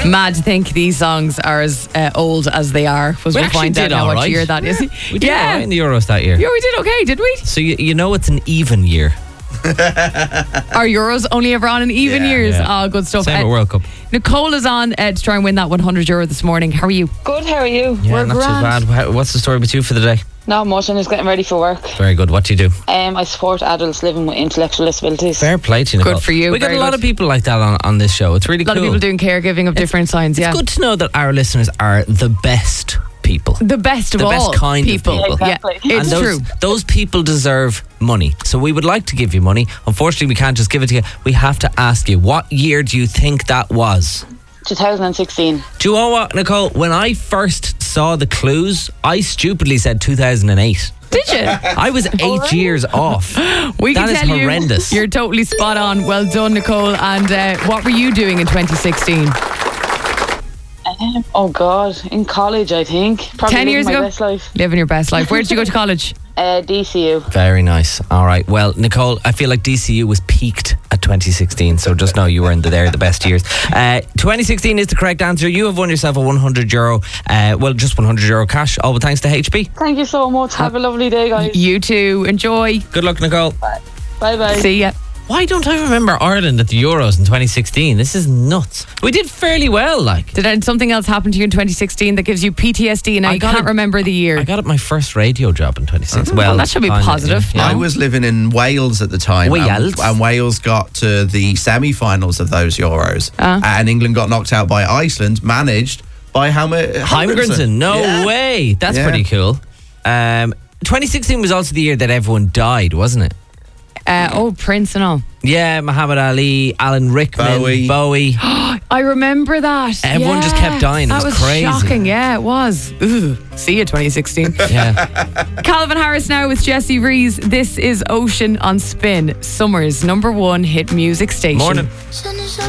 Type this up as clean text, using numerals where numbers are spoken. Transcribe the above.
Mad to think these songs are as old as they are. Because we'll find out now what year that is. We did all right in the Euros that year. Yeah, we did okay, did we? So you know it's an even year. Our Euros only ever on in even years. Yeah. Oh, good stuff. Same at World Cup. Nicole is on to try and win that €100 this morning. How are you? Good, how are you? Yeah, We're not grand. too bad. What's the story with you for the day? Not much, I'm just getting ready for work. Very good. What do you do? I support adults living with intellectual disabilities. Fair play to you, Nicole. Good for you. We got Very a lot good. of people like that on this show. It's really A lot cool. of people doing caregiving of different signs. It's good to know that our listeners are the best people. The best of The best all kind of people. people. Yeah, Exactly. it's and true. those people deserve money. So we would like to give you money. Unfortunately, we can't just give it to you. We have to ask you, what year do you think that was? 2016. Do you know what, Nicole? When I first saw the clues, I stupidly said 2008. Did you? I was 8 years off. We can That is tell horrendous. You're totally spot on. Well done, Nicole. And what were you doing in 2016? Oh God, in college I think. Probably 10 years living ago? my best life. Living your best life. Where did you go to college? DCU. Very nice. All right. Well, Nicole, I feel like DCU was peaked at 2016, so just know you were in the best years. 2016 is the correct answer. You have won yourself a €100, just €100 cash, all with thanks to HB. Thank you so much. Have a lovely day, guys. You too. Enjoy. Good luck, Nicole. Bye bye. See ya. Why don't I remember Ireland at the Euros in 2016? This is nuts. We did fairly well, like. Did something else happen to you in 2016 that gives you PTSD and now I you got can't it- remember the year? I got my first radio job in 2016. Well, that should be kinda, positive. yeah. I was living in Wales at the time. Wales? And Wales got to the semi-finals of those Euros. And England got knocked out by Iceland, managed by Heimgrensen. No way. That's Yeah. pretty cool. 2016 was also the year that everyone died, wasn't it? Prince and all. Yeah, Muhammad Ali, Alan Rickman, Bowie. I remember that. Everyone just kept dying. It That was was crazy. shocking. Yeah, it was. Ugh. See you 2016. Yeah. Calvin Harris now with Jesse Rees. This is Ocean on Spin, Summer's #1 hit music station. Morning. Sun is up